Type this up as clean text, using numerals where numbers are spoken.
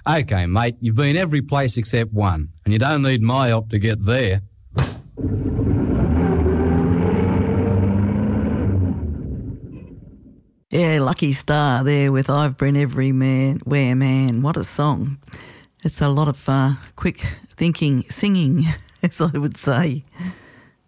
OK, mate, you've been every place except one, and you don't need my help to get there. Yeah, Lucky Star there with I've Been Everywhere Man. What a song. It's a lot of quick thinking, singing, as I would say.